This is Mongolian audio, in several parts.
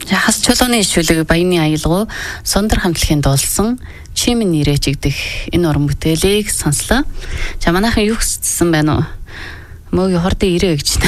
Хас чулууны ишүүлэг баяны аялгау сондөр хамтлагийн дуулсан чимэн нэрэж игдэх энэ уран бүтээлийг сонслоо. За манайхан юу гэсэн байна уу? Мөгийн хордын ирээ гэж.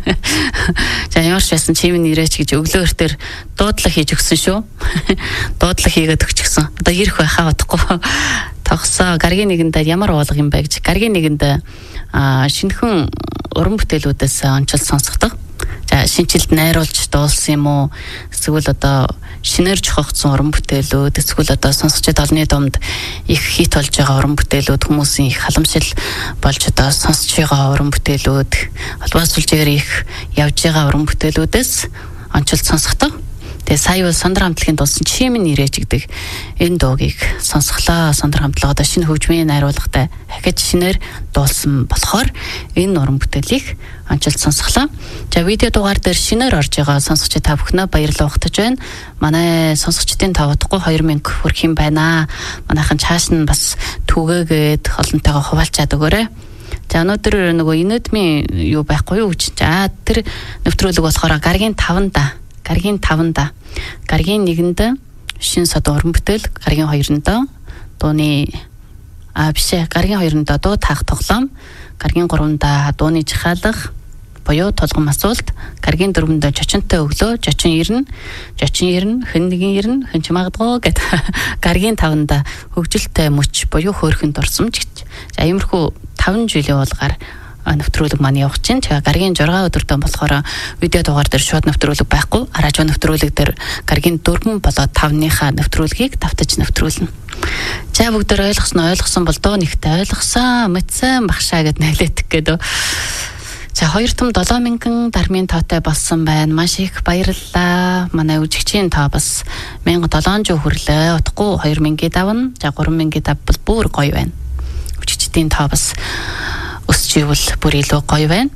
За ямар ч байсан чимэн нэрэж гэж өглөөр төр дуудлага хийж өгсөн шүү. Дуудлага хийгээд өгчихсөн. Одоо ирэх байхаа бодохгүй. Тогсоо гаргийн нэгэндээ ямар уулга юм бэ гэж. Гаргийн нэгэндээ шинэхэн уран бүтээлүүдээс онцлог сонсгодог. За шинжилт найруулж дуулсан юм уу? Эсвэл одоо шинээр жохогдсон уран бүтээлүүд, эсвэл одоо сонсогчид олонний дунд их хит болж байгаа уран бүтээлүүд, хүмүүсийн их халамжил болж одоо сонсож байгаа уран бүтээлүүд, холбоосулжээр их явж байгаа уран бүтээлүүдээс онцлог сонсгодог. Тэгээ сая бол сондөр хамтлагийн дуулсан чимэн нэрэж гэдэг энэ дуугийг сонсглоо. Сондөр хамтлага одоо шинэ хөгжмийн найруулгатай дахиж шинээр дуулсан болохоор энэ уран бүтээлийг онцлог сонсглоо. За видео дугаар дээр шинээр орж байгаа сонсогчид та бүхнээ баярлалаа ухтаж байна. Манай сонсогчдын та удахгүй 2000 хүрэх юм байна. Манайхан чааш нь бас түгээгээд олонтойгоо хуваалцаад өгөөрэй. За өнөөдөр нөгөө инэдмийн юу байхгүй юу гэж. За тэр нэвтрүүлэг болохоор гаргийн 5-да. Гаргийн 5-да. Гаргийн 1-нд шин сод уран бүтээл, гаргийн 2-нд дууны гаргийн 2-нд дуу таах тоглоом, гаргийн 3-нд дууны жихаалга буюу тулгам асуулт, гаргийн 4-нд жочинтой өглөө, жочин ирнэ, хэн нэгэн ирнэ, хэн ч магадгүй гэд гаргийн 5-нд хөгжилтэй мөч буюу хөөрхөн дурсамж гэж. За иймэрхүү 5 жилийн уулгаар нэвтрүүлэг маань явах чинь. Тэгээ гаргийн 6 өдөртөө болохоор видео дугаар дээр шууд нэвтрүүлэг байхгүй. Радио нэвтрүүлэг дээр гаргийн 4 болоод 5-ныхаа нэвтрүүлгийг давтаж нэвтрүүлнэ. За бүгдээр ойлгосон бол доо нэгтэй ойлгосон, мэдсэн багшаа гэд нэлээдэх гэдэг. За 2 том 7000 дармын тоотой болсон байна. Маш их баярлалаа. Манай үжигчийн тоо бас 1700 хүрлээ. Утгагүй 2000-ийг давна. За 3000-ийг давбал бүр гоё байна. Үжигчдийн тоо бас өсч ивэл бүр илүү гоё байна.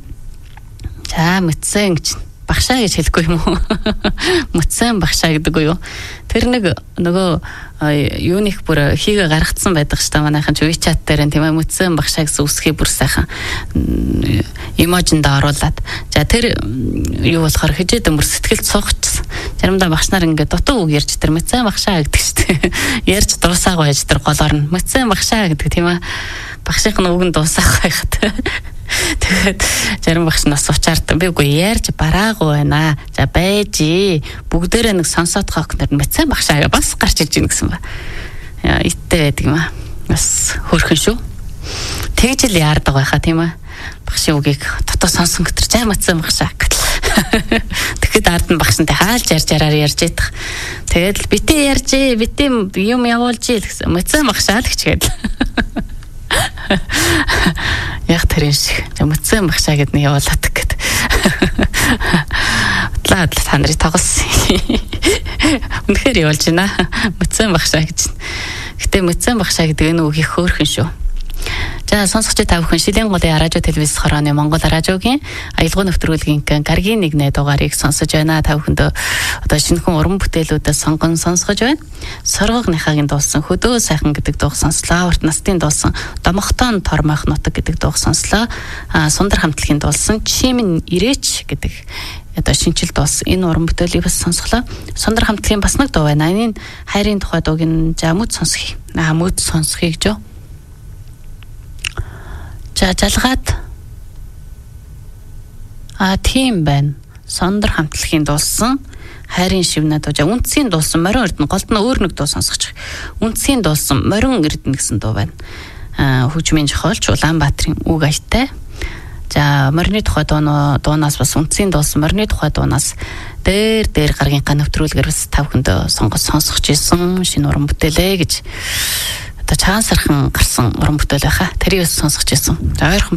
За мэдсэн гэж багшаа гэж хэлэхгүй юм уу? Мэдсэн багшаа гэдэг үү? Тэр нөгөө юуних бүр хийгээ гаргацсан байдаг ш та манайхан WeChat дээр тийм ээ мэдсэн багшаа гэсэн үсгийг бүр сайхан эможинд оруулаад. За тэр юу болохоор хижээд өмөр сэтгэлд суугчсан. Заримдаа багш нар ингээд дутуу үг ярьж тэр мэдсэн багшаа гэдэг ш та. Ярьж дуусаагүй байж тэр голоор нь мэдсэн багшаа гэдэг тийм ээ. Багшийн үгэнд дуусах байхад. Тэгээд зарим багш нас уучаардаг. Би үгүй ярьж бараагүй байна. За байжи. Бүгдээрээ нэг сонсоод хогнор мэдсэн багшаа бас гарч иж гин гэсэн ба. Яа иттэй байдаг юм аа. Бас хөөрхөн шүү. Тэгж л яардаг байхаа тийм ээ. Багшийн үгийг дотоо сонсон гэтэр зай мэдсэн багшаа. Тэгэхэд ард нь багшинтай хаалж ярьж идэх. Тэгээд битээ ярьжээ, битээ юм явуулжээ гэсэн. Мэдсэн багшаа л гэчгээд. Яг тэрэн шиг мэдсэн багшаа гэд нэг явуулаад гэд. Утлаа та нарыг тоглосон. Үнэхээр явуулж байна. Мэдсэн багшаа гэж. Гэтэ мэдсэн багшаа гэдэг энэ үг их хөөрхөн шүү. За сонсогчид та бүхэн Шилийн голын радио телевиз хорооны Монгол радиогийн аялгау нэвтрүүлгийн гаргийн 1 дугаарыг сонсож байна. Та бүхэндээ одоо шинэхэн уран бүтээлүүдээс сонгон сонсгож байна. Соргогныхагийн дуулсан хөдөө сайхан гэдэг дууг сонслоо. Урт настын дуулсан домогтон тормойх нутаг гэдэг дууг сонслоо. Сундар хамтлагийн дуулсан чимэн ирээч гэдэг одоо шинжил дуулсан энэ уран бүтээлийг бас сонсглоо. Сундар хамтлагийн бас нэг дуу байна. Энэ хайрын тухай дууг нь за мөд сонсхий. Мөд сонсхий гэж юу? За жалгаад тийм байна. Сондөр хамтлагийн дуулсан хайрын шивнэ дуу. Үндсийн дуулсан морин эрдэнэ голд нь өөр нэг дуу сонсгочих. Үндсийн дуулсан морин эрдэнэ гэсэн дуу байна. Хөгжмийн зохиолч Улаанбаатарын үг аятай. За морины тухай дуунаас бас үндсийн дуулсан морины тухай дуунаас дээр гаргийн нэвтрүүлгээр бас та бүхэнд сонсгож ирсэн шинэ уран бүтээлээ гэж. Одоо чаансархан гарсан уран бүтээл байхаа. Тэрийг сонсгож ирсэн. За